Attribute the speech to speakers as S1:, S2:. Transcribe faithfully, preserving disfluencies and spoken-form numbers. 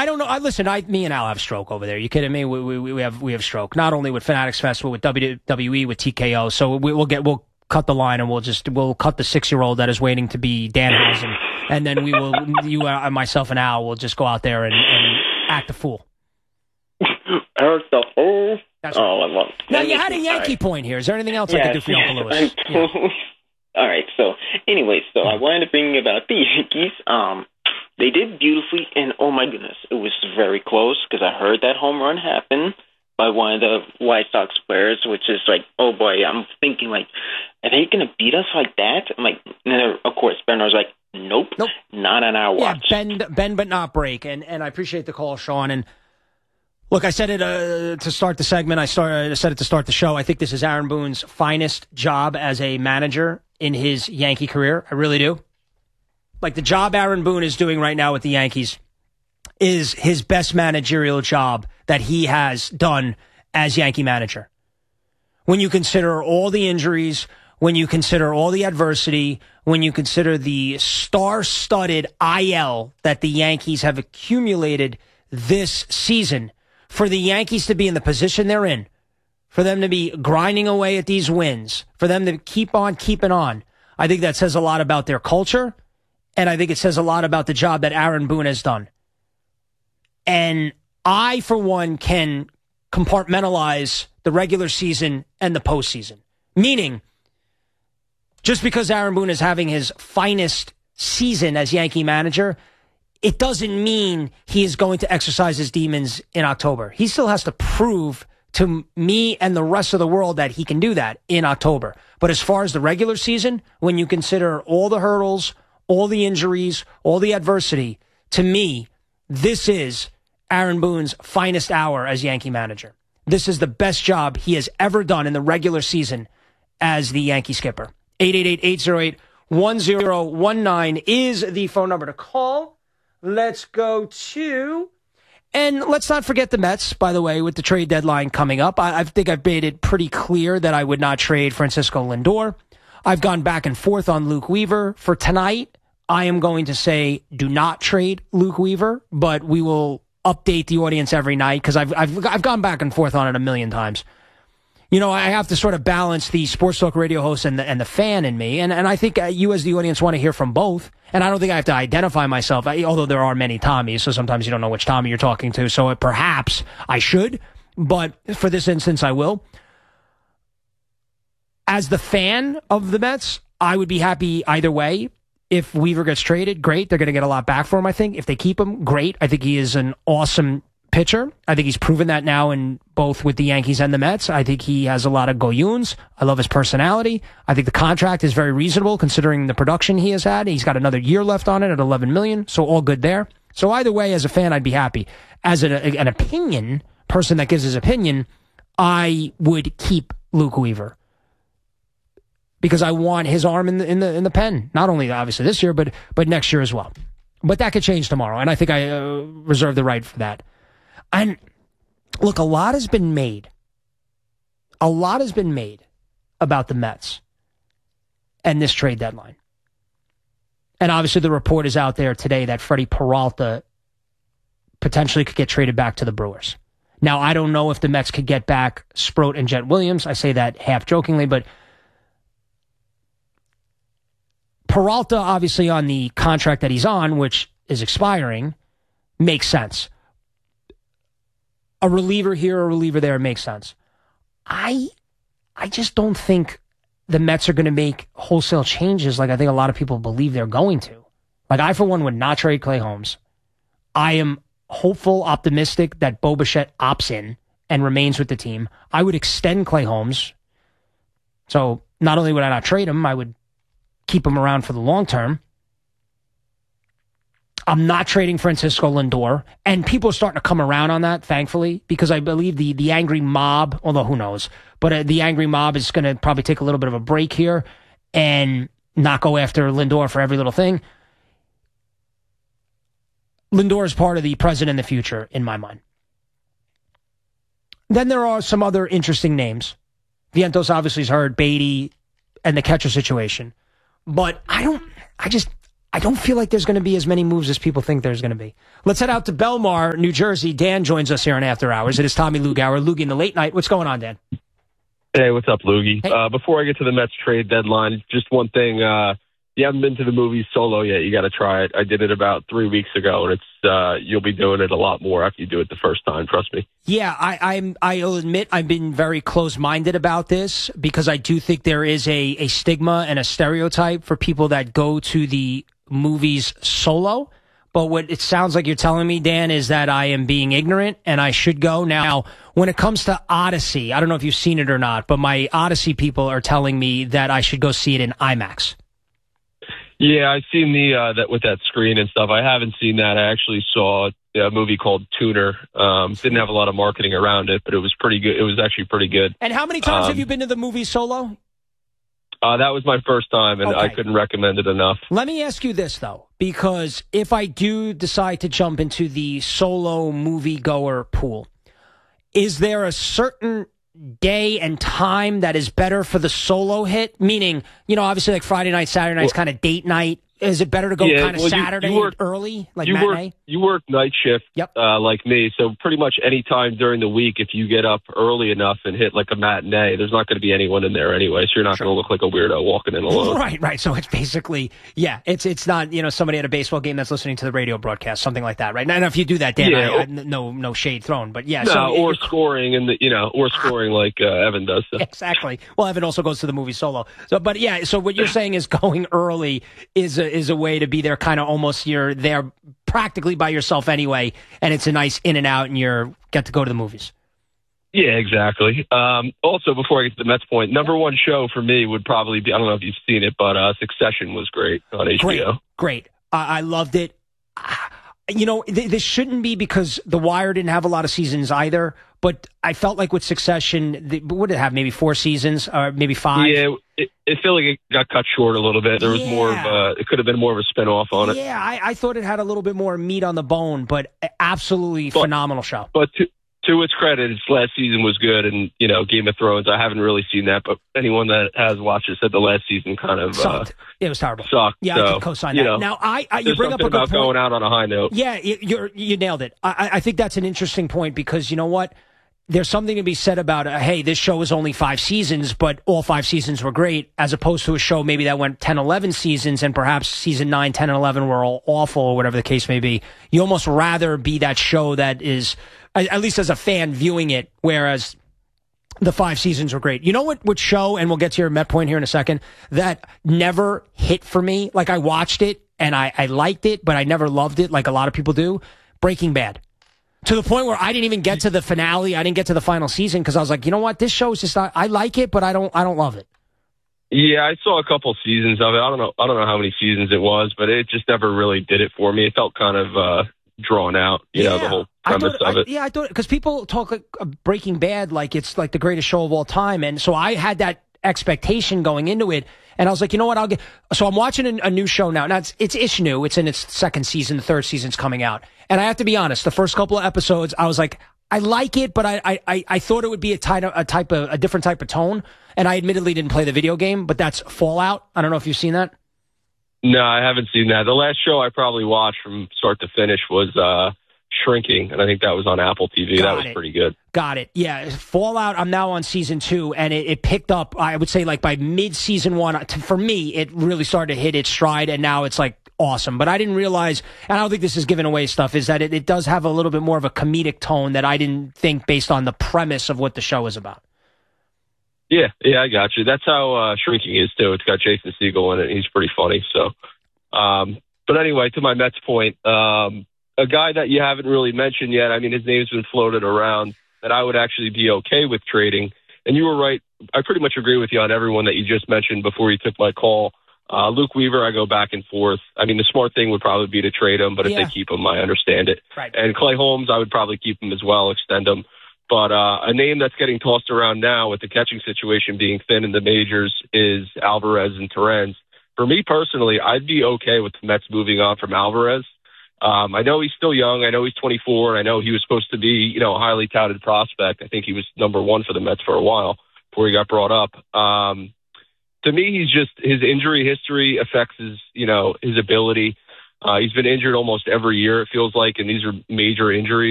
S1: I don't know. I listen. I, me and Al have stroke over there. You kidding me? We we we have we have stroke. Not only with Fanatics Fest, but with W W E, with T K O. So we, we'll get we'll cut the line and we'll just we'll cut the six year old that is waiting to be Danhausen, and then we will you uh, myself and Al will just go out there and, and act the fool.
S2: Act the fool.
S1: That's
S2: oh,
S1: right.
S2: I love.
S1: Now you had a Yankee right. point here. Is there anything else yeah, I can do for you, Uncle Lewis? Yeah.
S2: All right. So, anyway, so I wanted to bring about the Yankees. Um, they did beautifully, and oh my goodness, it was very close because I heard that home run happen by one of the White Sox players, which is like, oh boy, I'm thinking like, are they going to beat us like that? I'm like, and of course, Bernard's like, nope, nope, not on our watch.
S1: Yeah, bend, bend, but not break, and and I appreciate the call, Sean. And look, I said it uh, to start the segment. I started, I said it to start the show. I think this is Aaron Boone's finest job as a manager in his Yankee career. I really do. Like, the job Aaron Boone is doing right now with the Yankees is his best managerial job that he has done as Yankee manager. When you consider all the injuries, when you consider all the adversity, when you consider the star-studded I L that the Yankees have accumulated this season, for the Yankees to be in the position they're in, for them to be grinding away at these wins, for them to keep on keeping on, I think that says a lot about their culture, and I think it says a lot about the job that Aaron Boone has done. And I, for one, can compartmentalize the regular season and the postseason. Meaning, just because Aaron Boone is having his finest season as Yankee manager, it doesn't mean he is going to exercise his demons in October. He still has to prove to me and the rest of the world that he can do that in October. But as far as the regular season, when you consider all the hurdles, all the injuries, all the adversity, to me, this is Aaron Boone's finest hour as Yankee manager. This is the best job he has ever done in the regular season as the Yankee skipper. eight eight eight, eight oh eight, one oh one nine is the phone number to call. Let's go to, and let's not forget the Mets, by the way, with the trade deadline coming up. I, I think I've made it pretty clear that I would not trade Francisco Lindor. I've gone back and forth on Luke Weaver. For tonight, I am going to say do not trade Luke Weaver, but we will update the audience every night because I've, I've, I've gone back and forth on it a million times. You know, I have to sort of balance the sports talk radio host and the, and the fan in me. And, and I think you as the audience want to hear from both. And I don't think I have to identify myself, although there are many Tommies, so sometimes you don't know which Tommy you're talking to. So it, perhaps I should, but for this instance, I will. As the fan of the Mets, I would be happy either way. If Weaver gets traded, great. They're going to get a lot back for him, I think. If they keep him, great. I think he is an awesome pitcher. I think he's proven that now in both with the Yankees and the Mets. I think he has a lot of goyuns. I love his personality. I think the contract is very reasonable considering the production he has had. He's got another year left on it at eleven million dollars, so all good there. So either way, as a fan, I'd be happy. As an, an opinion, person that gives his opinion, I would keep Luke Weaver. Because I want his arm in the in the in the pen, not only obviously this year, but but next year as well. But that could change tomorrow, and I think I uh, reserve the right for that. And look, a lot has been made. A lot has been made about the Mets and this trade deadline. And obviously, the report is out there today that Freddie Peralta potentially could get traded back to the Brewers. Now, I don't know if the Mets could get back Sproat and Jet Williams. I say that half jokingly, but Peralta, obviously, on the contract that he's on, which is expiring, makes sense. A reliever here, a reliever there makes sense. I I just don't think the Mets are going to make wholesale changes like I think a lot of people believe they're going to. Like, I, for one, would not trade Clay Holmes. I am hopeful, optimistic that Bo Bichette opts in and remains with the team. I would extend Clay Holmes. So not only would I not trade him, I would keep him around for the long term. I'm not trading Francisco Lindor, and people are starting to come around on that, thankfully, because I believe the the angry mob, although who knows, but uh, the angry mob is going to probably take a little bit of a break here and not go after Lindor for every little thing. Lindor is part of the present and the future, in my mind. Then there are some other interesting names. Vientos obviously has heard, Beatty, and the catcher situation. But I don't, I just, I don't feel like there's going to be as many moves as people think there's going to be. Let's head out to Belmar, New Jersey. Dan joins us here on After Hours. It is Tommy Lugauer. Loogie in the late night. What's going on, Dan?
S3: Hey, what's up, Loogie?
S1: Hey.
S3: Uh, before I get to the Mets trade deadline, just one thing. Uh, you haven't been to the movies solo yet. You got to try it. I did it about three weeks ago, and it's uh, you'll be doing it a lot more after you do it the first time. Trust me.
S1: Yeah, I, I'm. I'll admit I've been very close-minded about this because I do think there is a, a stigma and a stereotype for people that go to the movies solo. But what it sounds like you're telling me, Dan, is that I am being ignorant and I should go. Now, when it comes to Odyssey, I don't know if you've seen it or not, but my Odyssey people are telling me that I should go see it in IMAX.
S3: Yeah, I've seen the uh, that with that screen and stuff. I haven't seen that. I actually saw a movie called Tuner. Um, didn't have a lot of marketing around it, but it was pretty good. It was actually pretty good.
S1: And how many times
S3: um,
S1: have you been to the movie solo?
S3: Uh, that was my first time, and
S1: Okay.
S3: I couldn't recommend it enough.
S1: Let me ask you this, though, because if I do decide to jump into the solo moviegoer pool, is there a certain day and time that is better for the solo hit? Meaning, you know, obviously like Friday night, Saturday night's kind of date night. Is it better to go
S3: Yeah,
S1: kind of
S3: well, you-
S1: Saturday
S3: you work-
S1: early, like
S3: you
S1: matinee?
S3: work you work night shift
S1: Yep.
S3: uh, like me, so pretty much any time during the week, if you get up early enough and hit like a matinee, there's not going to be anyone in there anyway, so you're not
S1: Sure.
S3: going to look like a weirdo walking in alone.
S1: Right, right. So it's basically, yeah, it's it's not, you know, somebody at a baseball game that's listening to the radio broadcast, something like that, right? Now, if you do that, Dan,
S3: Yeah,
S1: I, I,
S3: or-
S1: no no shade thrown, but yeah.
S3: No,
S1: so
S3: or scoring and you know, or scoring like uh, Evan does. So.
S1: Exactly. Well, Evan also goes to the movie solo. So, but yeah. So what you're saying is going early is a, is a way to be there. Kind of almost you're there practically by yourself anyway, and it's a nice in and out, and you're get to go to the movies.
S3: Yeah, exactly. Um, also, before I get to the Mets point, number one show for me would probably be, I don't know if you've seen it, but uh, Succession was great on H B O.
S1: Great, great. I I loved it. Ah, You know, th- this shouldn't be because The Wire didn't have a lot of seasons either. But I felt like with Succession, the, what did it have? Maybe four seasons, or maybe five.
S3: Yeah, it, it felt like it got cut short a little bit. There was
S1: Yeah.
S3: more of a, it could have been more of a spinoff on it.
S1: Yeah, I, I thought it had a little bit more meat on the bone, but absolutely
S3: But-
S1: phenomenal show.
S3: But to, to its credit, its last season was good, and you know, Game of Thrones. I haven't really seen that, but anyone that has watched it said the last season kind of uh,
S1: Sucked. It was terrible.
S3: sucked.
S1: Yeah,
S3: so,
S1: I can co-sign
S3: you
S1: that.
S3: know,
S1: Now, I, I you
S3: there's
S1: bring up
S3: something
S1: a good
S3: about
S1: point.
S3: going out on a high note.
S1: Yeah, you, you're, you nailed it. I, I think that's an interesting point because you know what? There's something to be said about, uh, hey, this show is only five seasons, but all five seasons were great, as opposed to a show maybe that went ten, eleven seasons, and perhaps season nine, ten, and eleven were all awful, or whatever the case may be. You almost rather be that show that is, at least as a fan viewing it, whereas the five seasons were great. You know what, what show, and we'll get to your Met point here in a second, that never hit for me? Like, I watched it, and I, I liked it, but I never loved it like a lot of people do. Breaking Bad. To the point where I didn't even get to the finale. I didn't get to the final season because I was like, you know what? This show is just not, I like it, but I don't I don't love it.
S3: Yeah, I saw a couple seasons of it. I don't know. I don't know how many seasons it was, but it just never really did it for me. It felt kind of uh, drawn out. You know, the whole
S1: I
S3: premise
S1: thought,
S3: of
S1: I,
S3: it.
S1: yeah, I thought because people talk like uh, Breaking Bad like it's like the greatest show of all time, and so I had that expectation going into it, and I was like, you know what, I'll get. So I'm watching a, a new show now. Now it's it's ish new. It's in its second season. The third season's coming out, and I have to be honest. The first couple of episodes, I was like, I like it, but I I, I thought it would be a type of a type of a different type of tone. And I admittedly didn't play the video game, but that's Fallout. I don't know if you've seen that.
S3: No, I haven't seen that. The last show I probably watched from start to finish was uh, Shrinking, and I think that was on Apple T V.
S1: Got
S3: that was
S1: it.
S3: pretty good.
S1: Got it. Yeah, Fallout. I'm now on season two, and it, it picked up. I would say like by mid season one. To, for me, it really started to hit its stride, and now it's like awesome. But I didn't realize, and I don't think this is giving away stuff, is that it, it does have a little bit more of a comedic tone that I didn't think based on the premise of what the show is about.
S3: Yeah, yeah, I got you. That's how uh, Shrinking is too. It's got Jason Segel in it. He's pretty funny. So, um, but anyway, to my Mets point, um, a guy that you haven't really mentioned yet. I mean, his name's been floated around that I would actually be okay with trading. And you were right. I pretty much agree with you on everyone that you just mentioned before you took my call. Uh, Luke Weaver, I go back and forth. I mean, the smart thing would probably be to trade him, but if
S1: Yeah.
S3: they keep him, I understand it.
S1: Right.
S3: And Clay Holmes, I would probably keep him as well, extend him. But uh, a name that's getting tossed around now with the catching situation being thin in the majors is Alvarez and Torrens. For me personally, I'd be okay with the Mets moving on from Alvarez. Um, I know he's still young. I know he's twenty-four. I know he was supposed to be, you know, a highly touted prospect. I think he was number one for the Mets for a while before he got brought up. Um, to me, he's just his injury history affects his, you know, his ability. Uh, he's been injured almost every year, it feels like, and these are major injuries.